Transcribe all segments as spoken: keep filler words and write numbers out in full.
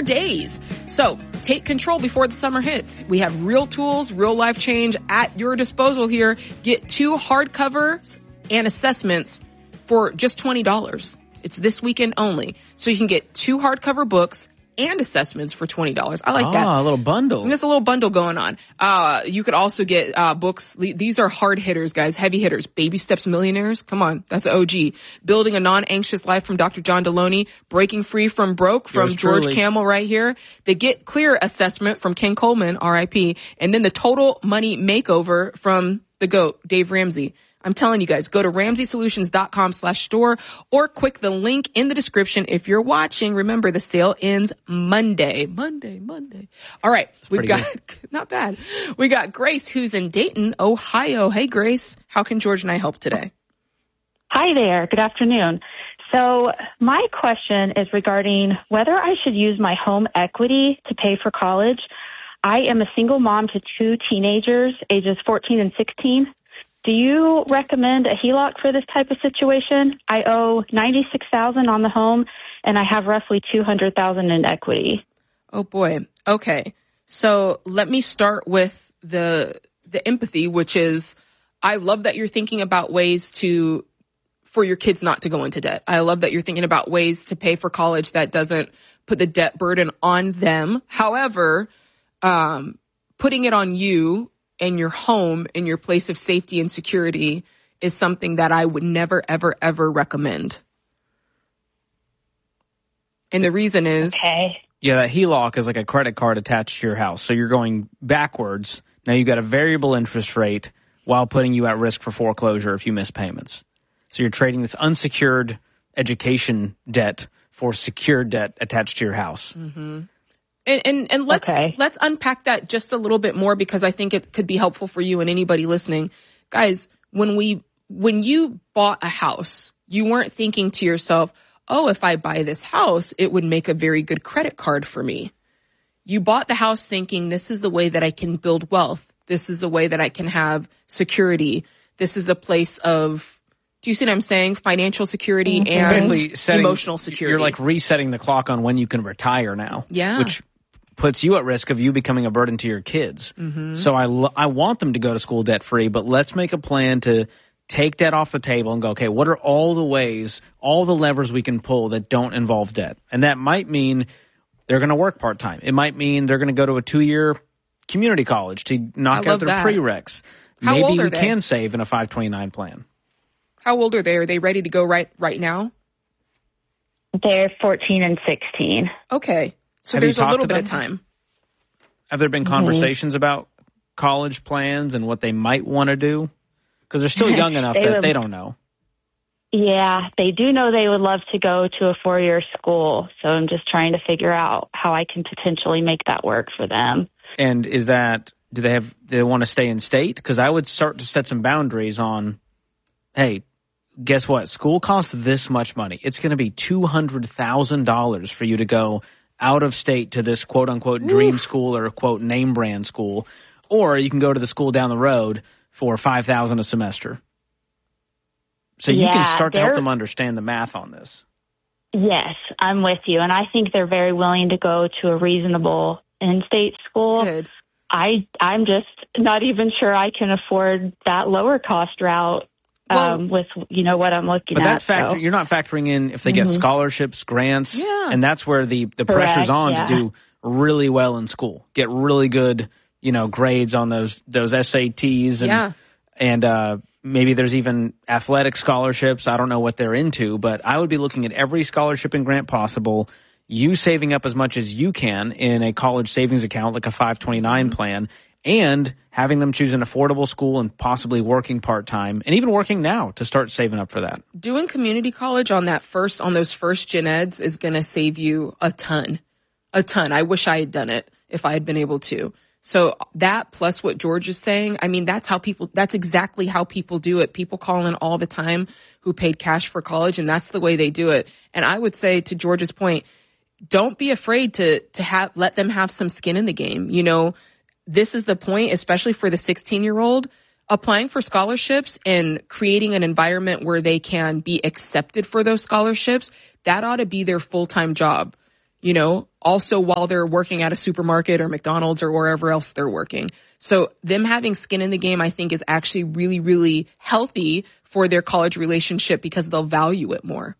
days. So take control before the summer hits. We have real tools, real life change at your disposal here. Get two hardcovers and assessments for just twenty dollars. It's this weekend only. So you can get two hardcover books and assessments for twenty dollars. I like oh, that. a little bundle. And there's a little bundle going on. Uh, you could also get, uh, books. These are hard hitters, guys, heavy hitters. Baby Steps Millionaires. Come on. That's an O G. Building a Non-Anxious Life from Doctor John Deloney. Breaking Free from Broke from Yours George truly. Camel right here. The Get Clear assessment from Ken Coleman, R I P. And then the Total Money Makeover from the GOAT, Dave Ramsey. I'm telling you guys, go to ramsey solutions dot com slash store or click the link in the description if you're watching. Remember, the sale ends Monday. Monday, Monday. All right. We've got, good. Not bad. We got Grace, who's in Dayton, Ohio. Hey, Grace. How can George and I help today? Hi there. Good afternoon. So my question is regarding whether I should use my home equity to pay for college. I am a single mom to two teenagers, ages fourteen and sixteen. Do you recommend a H E L O C for this type of situation? I owe ninety-six thousand dollars on the home, and I have roughly two hundred thousand dollars in equity. Oh, boy. Okay. So let me start with the the empathy, which is I love that you're thinking about ways to for your kids not to go into debt. I love that you're thinking about ways to pay for college that doesn't put the debt burden on them. However, um, putting it on you and your home and your place of safety and security is something that I would never, ever, ever recommend. And the reason is... Okay. Yeah, that H E L O C is like a credit card attached to your house. So you're going backwards. Now you've got a variable interest rate while putting you at risk for foreclosure if you miss payments. So you're trading this unsecured education debt for secured debt attached to your house. Mm-hmm. And, and, and let's, okay. let's unpack that just a little bit more because I think it could be helpful for you and anybody listening. Guys, when we, when you bought a house, you weren't thinking to yourself, oh, if I buy this house, it would make a very good credit card for me. You bought the house thinking this is a way that I can build wealth. This is a way that I can have security. This is a place of, do you see what I'm saying? Financial security Mm-hmm. and Basically setting, emotional security. You're like resetting the clock on when you can retire now. Yeah. Which puts you at risk of you becoming a burden to your kids. Mm-hmm. So I, lo- I want them to go to school debt free, but let's make a plan to take debt off the table and go, okay, what are all the ways, all the levers we can pull that don't involve debt? And that might mean they're going to work part-time. It might mean they're going to go to a two-year community college to knock I out their love that. prereqs. How Maybe old are we they? can save in a five twenty-nine plan. How old are they? Are they ready to go right right now? They're fourteen and sixteen. Okay. So Have you there's a talked little to bit of them? time. Have there been Mhm. conversations about college plans and what they might want to do? Because they're still young enough They that would- they don't know. Yeah, they do know they would love to go to a four-year school, so I'm just trying to figure out how I can potentially make that work for them. And is that, do they have, do they want to stay in state? Because I would start to set some boundaries on, hey, guess what? School costs this much money. It's going to be two hundred thousand dollars for you to go out of state to this quote-unquote dream school or quote name brand school. Or you can go to the school down the road for five thousand dollars a semester. So you Yeah, can start to help they're- them understand the math on this. Yes, I'm with you, and I think they're very willing to go to a reasonable in-state school. Good. I, I'm just not even sure I can afford that lower cost route um, with, you know, what I'm looking But at. that's factor. so. You're not factoring in if they get Mhm. scholarships, grants, Yeah. and that's where the the Correct, pressure's on yeah. to do really well in school, get really good, you know, grades on those those S A Ts, and Yeah. and uh, maybe there's even athletic scholarships. I don't know what they're into, but I would be looking at every scholarship and grant possible. You saving up as much as you can in a college savings account, like a five twenty-nine Mm-hmm. plan, and having them choose an affordable school and possibly working part-time and even working now to start saving up for that. Doing community college on that first, on those first gen eds is going to save you a ton, a ton. I wish I had done it if I had been able to. So that plus what George is saying, I mean, that's how people, that's exactly how people do it. People call in all the time who paid cash for college, and that's the way they do it. And I would say, to George's point, don't be afraid to, to have, let them have some skin in the game. You know, this is the point, especially for the sixteen year old, applying for scholarships and creating an environment where they can be accepted for those scholarships. That ought to be their full-time job. you know, also while they're working at a supermarket or McDonald's or wherever else they're working. So them having skin in the game, I think, is actually really, really healthy for their college relationship because they'll value it more.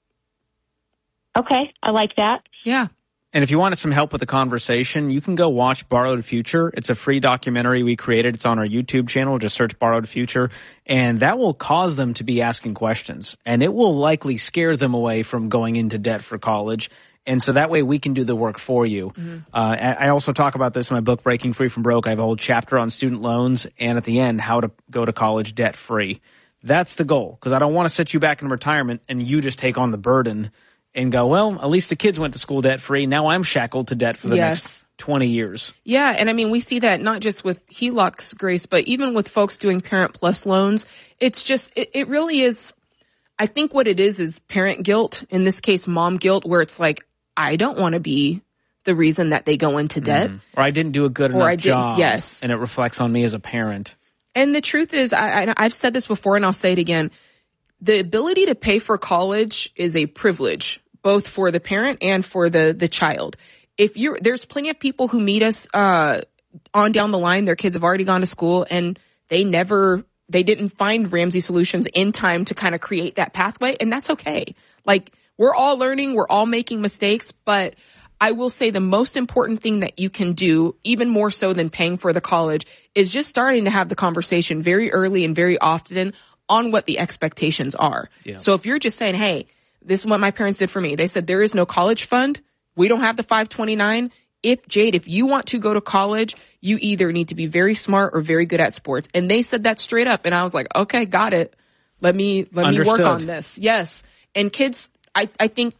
Okay, I like that. Yeah. And if you wanted some help with the conversation, you can go watch Borrowed Future. It's a free documentary we created. It's on our YouTube channel. Just search Borrowed Future. And that will cause them to be asking questions. And it will likely scare them away from going into debt for college. And so that way we can do the work for you. Mm-hmm. Uh, I also talk about this in my book, Breaking Free from Broke. I have a whole chapter on student loans and at the end, how to go to college debt free. That's the goal, because I don't want to set you back in retirement and you just take on the burden and go, well, at least the kids went to school debt free. Now I'm shackled to debt for the yes. next twenty years. Yeah. And I mean, we see that not just with H E L O Cs, Grace, but even with folks doing Parent Plus loans. It's just, it, it really is, I think what it is is parent guilt, in this case, mom guilt, where it's like, I don't want to be the reason that they go into debt. Mm. Or I didn't do a good or enough I job. Yes. And it reflects on me as a parent. And the truth is, I, I, I've said this before and I'll say it again. The ability to pay for college is a privilege, both for the parent and for the, the child. If you're, there's plenty of people who meet us, uh, on down the line, their kids have already gone to school and they never, they didn't find Ramsey Solutions in time to kind of create that pathway. And that's okay. Like, we're all learning, we're all making mistakes, but I will say the most important thing that you can do, even more so than paying for the college, is just starting to have the conversation very early and very often on what the expectations are. Yeah. So if you're just saying, hey, this is what my parents did for me. They said there is no college fund. We don't have the five twenty-nine. If Jade, if you want to go to college, you either need to be very smart or very good at sports. And they said that straight up. And I was like, okay, got it. Let me, let Understood. me work on this. Yes. And kids, I, I think,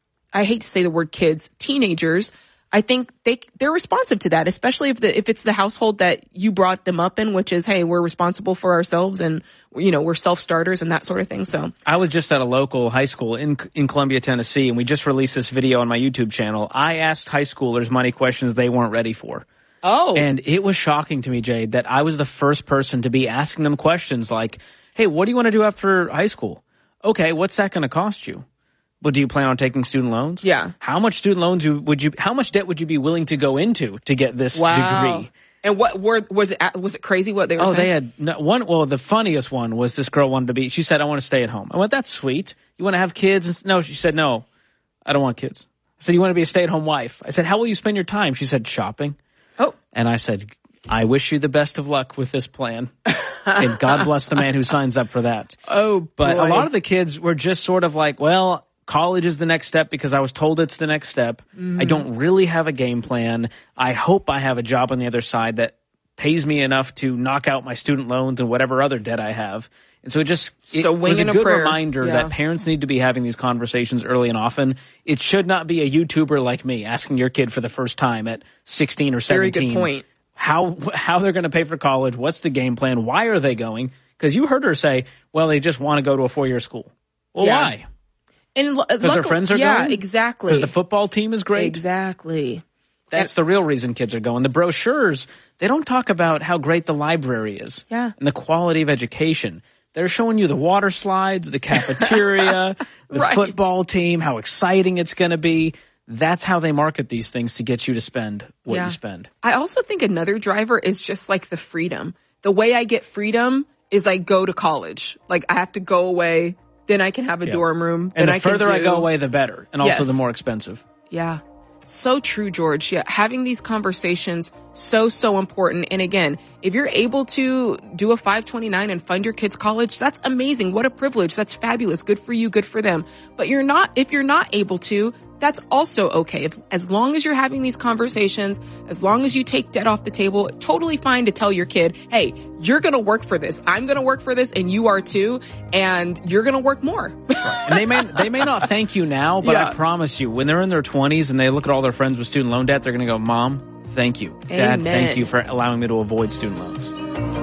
I hate to say the word kids, teenagers, I think they, they're responsive to that, especially if the, if it's the household that you brought them up in, which is, hey, we're responsible for ourselves and, you know, we're self-starters and that sort of thing. So I was just at a local high school in, in Columbia, Tennessee, and we just released this video on my YouTube channel. I asked high schoolers money questions they weren't ready for. Oh. And it was shocking to me, Jade, that I was the first person to be asking them questions like, hey, what do you want to do after high school? Okay, what's that going to cost you? But do you plan on taking student loans? Yeah. How much student loans would you, how much debt would you be willing to go into to get this wow. degree? And what were, was it, was it crazy what they were oh, saying? they had no, one, well, the funniest one was this girl wanted to be, she said, I want to stay at home. I went, that's sweet. You want to have kids? No, she said, no, I don't want kids. I said, you want to be a stay-at-home wife? I said, how will you spend your time? She said, shopping. Oh. And I said, I wish you the best of luck with this plan. And God bless the man who signs up for that. Oh, But boy. a lot of the kids were just sort of like, well, college is the next step because I was told it's the next step. Mm-hmm. I don't really have a game plan. I hope I have a job on the other side that pays me enough to knock out my student loans and whatever other debt I have. And so it just, it a was a and a good prayer. reminder Yeah. that parents need to be having these conversations early and often. It should not be a YouTuber like me asking your kid for the first time at sixteen or seventeen. Very good point. How, how they're going to pay for college. What's the game plan? Why are they going? Because you heard her say, well, they just want to go to a four-year school. Well, Yeah. why? And Because their friends are yeah, going? Yeah, exactly. Because the football team is great? Exactly. That's the real reason kids are going. The brochures, they don't talk about how great the library is. Yeah. And the quality of education. They're showing you the water slides, the cafeteria, the Right. football team, how exciting it's going to be. That's how they market these things to get you to spend what Yeah. you spend. I also think another driver is just like the freedom. The way I get freedom is I go to college. Like I have to go away, then I can have a Yeah. dorm room. And then the I can further I do- go away, the better. And also Yes. the more expensive. Yeah. So true, George. Yeah. Having these conversations, so, so important. And again, if you're able to do a five twenty-nine and fund your kids' college, that's amazing. What a privilege. That's fabulous. Good for you. Good for them. But you're not, if you're not able to, that's also okay. If, as long as you're having these conversations, as long as you take debt off the table, totally fine to tell your kid, hey, you're going to work for this. I'm going to work for this and you are too. And you're going to work more. And they may they may not thank you now, but Yeah. I promise you, when they're in their twenties and they look at all their friends with student loan debt, they're going to go, Mom, thank you. Dad, Amen. thank you for allowing me to avoid student loans.